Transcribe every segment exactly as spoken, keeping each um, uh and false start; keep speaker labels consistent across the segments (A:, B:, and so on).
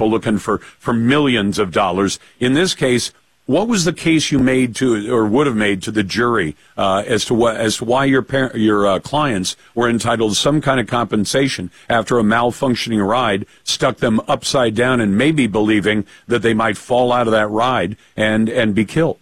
A: people looking for, for millions of dollars. In this case, what was the case you made to, or would have made to the jury, uh, as to what, as to why your par- your uh, clients were entitled to some kind of compensation after a malfunctioning ride stuck them upside down and maybe believing that they might fall out of that ride and, and be killed?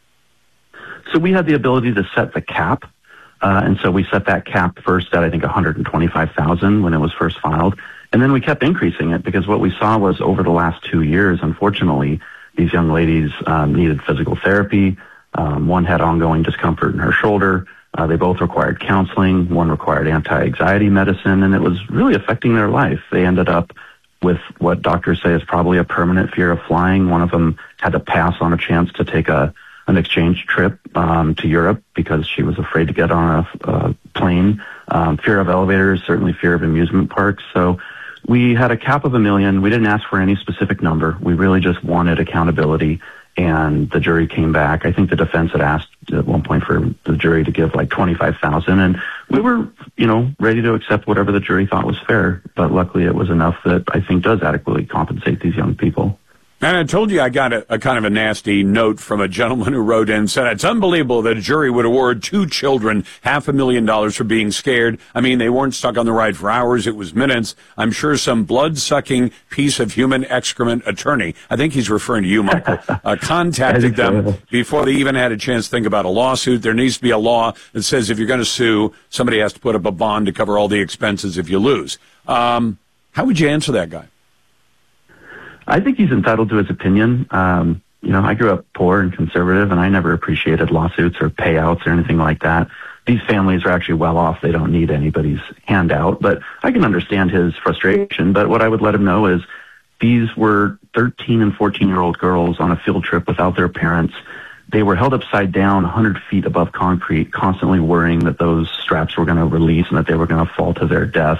B: So we had the ability to set the cap. Uh, and so we set that cap first at, I think, one hundred twenty-five thousand when it was first filed. And then we kept increasing it because what we saw was over the last two years, unfortunately, these young ladies um, needed physical therapy. Um, one had ongoing discomfort in her shoulder. Uh, they both required counseling. One required anti-anxiety medicine, and it was really affecting their life. They ended up with what doctors say is probably a permanent fear of flying. One of them had to pass on a chance to take a an exchange trip um, to Europe because she was afraid to get on a, a plane. Um, fear of elevators, certainly fear of amusement parks. So we had a cap of a million. We didn't ask for any specific number. We really just wanted accountability, and the jury came back. I think the defense had asked at one point for the jury to give like twenty-five thousand dollars, and we were, you know, ready to accept whatever the jury thought was fair. But luckily it was enough that I think does adequately compensate these young people.
A: And I told you I got a, a kind of a nasty note from a gentleman who wrote in and said, it's unbelievable that a jury would award two children half a million dollars for being scared. I mean, they weren't stuck on the ride for hours. It was minutes. I'm sure some blood-sucking piece of human excrement attorney, I think he's referring to you, Michael, uh, contacted them before they even had a chance to think about a lawsuit. There needs to be a law that says if you're going to sue, somebody has to put up a bond to cover all the expenses if you lose. Um, how would you answer that guy?
B: I think he's entitled to his opinion. Um, you know, I grew up poor and conservative, and I never appreciated lawsuits or payouts or anything like that. These families are actually well off. They don't need anybody's handout. But I can understand his frustration. But what I would let him know is these were thirteen and fourteen-year-old girls on a field trip without their parents. They were held upside down one hundred feet above concrete, constantly worrying that those straps were going to release and that they were going to fall to their death.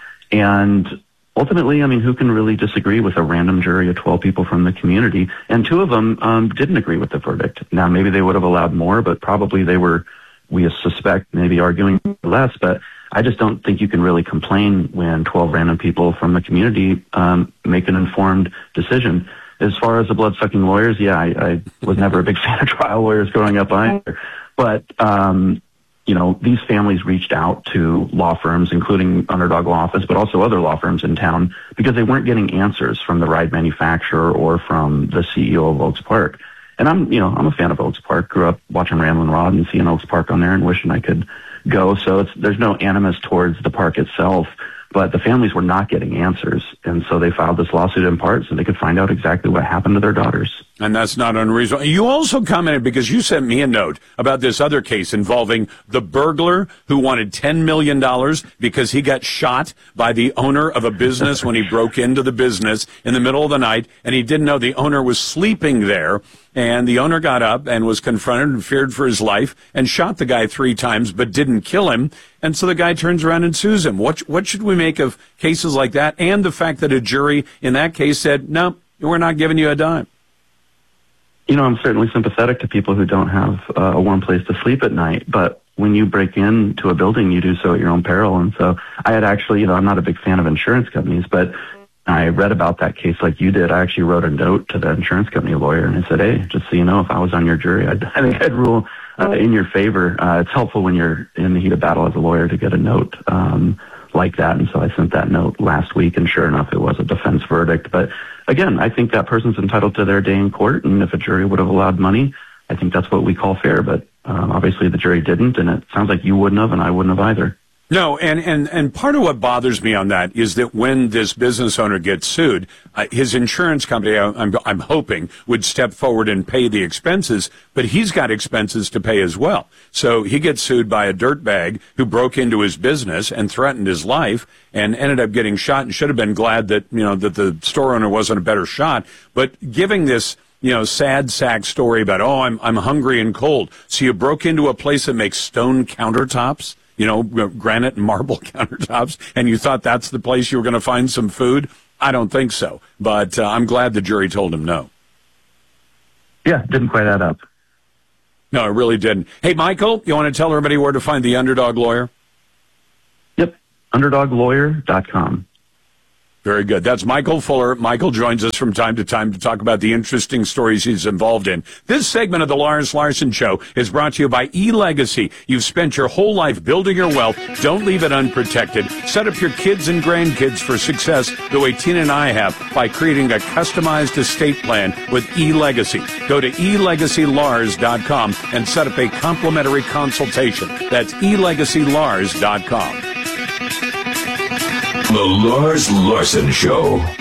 B: And ultimately, I mean, who can really disagree with a random jury of twelve people from the community? And two of them um, didn't agree with the verdict. Now, maybe they would have allowed more, but probably they were, we suspect, maybe arguing less. But I just don't think you can really complain when twelve random people from the community um, make an informed decision. As far as the blood-sucking lawyers, yeah, I, I was never a big fan of trial lawyers growing up either. But, um, you know, these families reached out to law firms, including Underdog Law Office, but also other law firms in town, because they weren't getting answers from the ride manufacturer or from the C E O of Oaks Park. And I'm, you know, I'm a fan of Oaks Park. Grew up watching Ramblin' Rod and seeing Oaks Park on there and wishing I could go. So it's, there's no animus towards the park itself, but the families were not getting answers. And so they filed this lawsuit in part so they could find out exactly what happened to their daughters.
A: And that's not unreasonable. You also commented, because you sent me a note about this other case involving the burglar who wanted ten million dollars because he got shot by the owner of a business when he broke into the business in the middle of the night, and he didn't know the owner was sleeping there. And the owner got up and was confronted and feared for his life and shot the guy three times but didn't kill him. And so the guy turns around and sues him. What, what should we make of cases like that, and the fact that a jury in that case said, no, we're not giving you a dime?
B: You know, I'm certainly sympathetic to people who don't have uh, a warm place to sleep at night, but when you break into a building, you do so at your own peril. And so I had actually, you know, I'm not a big fan of insurance companies, but I read about that case like you did. I actually wrote a note to the insurance company lawyer, and I said, hey, just so you know, if I was on your jury, I'd, I think I'd rule uh, in your favor. Uh, it's helpful when you're in the heat of battle as a lawyer to get a note um, like that. And so I sent that note last week, and sure enough, it was a defense verdict. But again, I think that person's entitled to their day in court, and if a jury would have allowed money, I think that's what we call fair. But um, obviously the jury didn't, and it sounds like you wouldn't have, and I wouldn't have either.
A: No, and, and, and part of what bothers me on that is that when this business owner gets sued, uh, his insurance company, I'm, I'm hoping, would step forward and pay the expenses, but he's got expenses to pay as well. So he gets sued by a dirtbag who broke into his business and threatened his life and ended up getting shot, and should have been glad that, you know, that the store owner wasn't a better shot. But giving this, you know, sad sack story about, oh, I'm, I'm hungry and cold. So you broke into a place that makes stone countertops, you know, granite and marble countertops, and you thought that's the place you were going to find some food? I don't think so. But uh, I'm glad the jury told him no.
B: Yeah, didn't quite add up.
A: No, it really didn't. Hey, Michael, you want to tell everybody where to find the Underdog Lawyer?
B: Yep, underdog lawyer dot com.
A: Very good. That's Michael Fuller. Michael joins us from time to time to talk about the interesting stories he's involved in. This segment of the Lars Larson Show is brought to you by eLegacy. You've spent your whole life building your wealth. Don't leave it unprotected. Set up your kids and grandkids for success the way Tina and I have by creating a customized estate plan with eLegacy. Go to e legacy lars dot com and set up a complimentary consultation. That's e legacy lars dot com.
C: The Lars Larson Show.